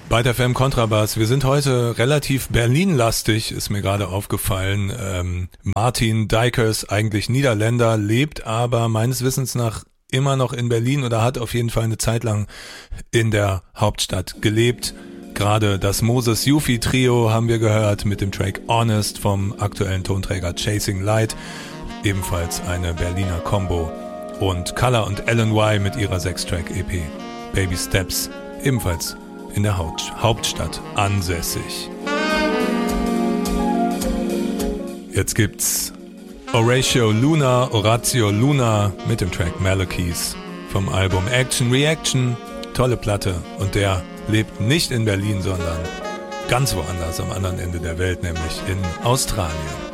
Bei der FM Kontrabass. Wir sind heute relativ Berlin-lastig, ist mir gerade aufgefallen. Martin Dijkers, eigentlich Niederländer, lebt aber meines Wissens nach immer noch in Berlin oder hat auf jeden Fall eine Zeit lang in der Hauptstadt gelebt. Gerade das Moses Yufi Trio haben wir gehört mit dem Track Honest vom aktuellen Tonträger Chasing Light. Ebenfalls eine Berliner Combo. Und Color und Alan Y mit ihrer 6-Track-EP Baby Steps, ebenfalls in der Hauptstadt ansässig. Jetzt gibt's Horatio Luna mit dem Track Malachies vom Album Action Reaction. Tolle Platte, und der lebt nicht in Berlin, sondern ganz woanders am anderen Ende der Welt, nämlich in Australien.